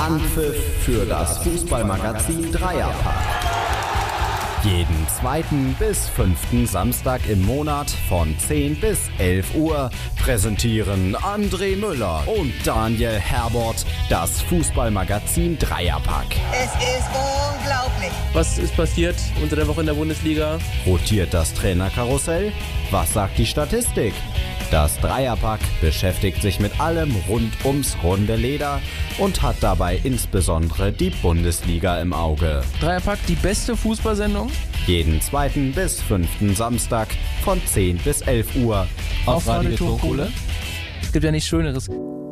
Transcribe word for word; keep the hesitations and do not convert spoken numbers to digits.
Anpfiff für das Fußballmagazin Dreierpack. Jeden zweiten bis fünften Samstag im Monat von zehn bis elf Uhr präsentieren André Müller und Daniel Herbert das Fußballmagazin Dreierpack. Es ist unglaublich. Was ist passiert unter der Woche in der Bundesliga? Rotiert das Trainerkarussell? Was sagt die Statistik? Das Dreierpack beschäftigt sich mit allem rund ums runde Leder und hat dabei insbesondere die Bundesliga im Auge. Dreierpack, die beste Fußballsendung? Jeden zweiten bis fünften Samstag von zehn bis elf Uhr auf Radio Turmkohle. Es gibt ja nichts Schöneres.